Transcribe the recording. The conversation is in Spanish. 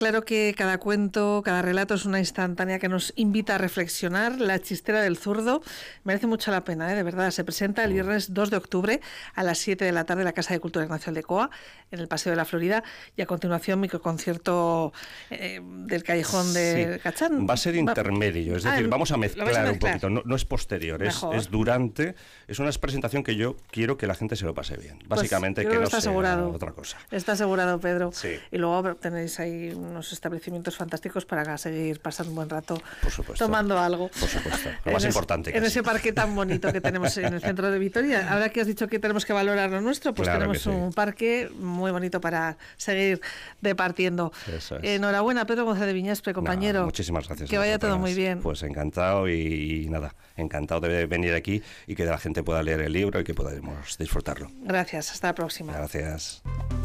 Claro que cada cuento, cada relato es una instantánea que nos invita a reflexionar. La chistera del zurdo merece mucho la pena, de verdad. Se presenta el viernes 2 de octubre a las 7 de la tarde en la Casa de Cultura Nacional de Coa, en el Paseo de la Florida, y a continuación microconcierto del Callejón de Cachán. Va a ser intermedio, es decir, vamos a mezclar un poquito, no es posterior, es durante. Es una presentación que yo quiero que la gente se lo pase bien, básicamente, pues que no está sea asegurado. Otra cosa. Está asegurado, Pedro. Sí. Y luego tenéis ahí unos establecimientos fantásticos para seguir pasando un buen rato, por supuesto, tomando algo. Por supuesto, lo más importante. En ese parque tan bonito que tenemos en el centro de Vitoria. Ahora que has dicho que tenemos que valorar lo nuestro, pues claro tenemos un parque muy bonito para seguir departiendo. Eso es. Enhorabuena, Pedro González de Viñaspre, compañero. Muchísimas gracias. Que vaya todo muy bien. Pues encantado y nada, encantado de venir aquí y que la gente pueda leer el libro y que podamos disfrutarlo. Gracias, hasta la próxima. Gracias.